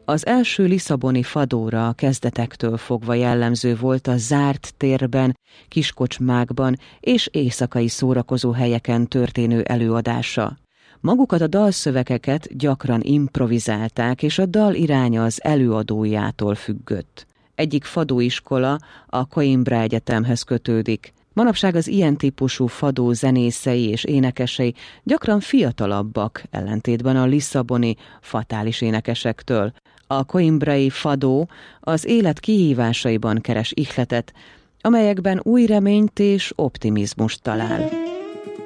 Az első lisszaboni fadóra kezdetektől fogva jellemző volt a zárt térben, kiskocsmákban és éjszakai szórakozóhelyeken történő előadása. Magukat a dalszövegeket gyakran improvizálták, és a dal iránya az előadójától függött. Egyik fadóiskola a Coimbra Egyetemhez kötődik. Manapság az ilyen típusú fadó zenészei és énekesei gyakran fiatalabbak, ellentétben a lisszaboni fatális énekesektől. A coimbrai fadó az élet kihívásaiban keres ihletet, amelyekben új reményt és optimizmust talál.